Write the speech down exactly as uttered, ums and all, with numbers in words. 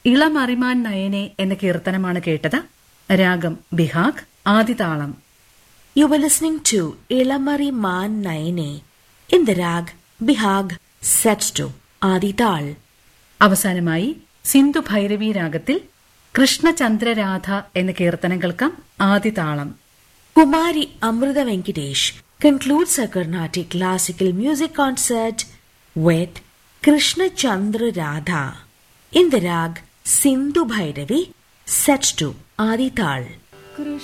ഇളമറിമാൻ നയനെ എന്ന കീർത്തനമാണ് കേട്ടത്. രാഗം Behag, ആദിതാളം. You were listening to Ilamari Man Naine in the rag Bihag set to Adital. അവസാനമായി സിന്ധു ഭൈരവി രാഗത്തിൽ കൃഷ്ണചന്ദ്രരാധ എന്ന കീർത്തനം കേൾക്കാം. ആദിതാളം. Kumari Amrita Venkatesh concludes her Carnatic classical music concert with Krishna Chandra Radha in the rag Sindhu Bhairavi set to Adital.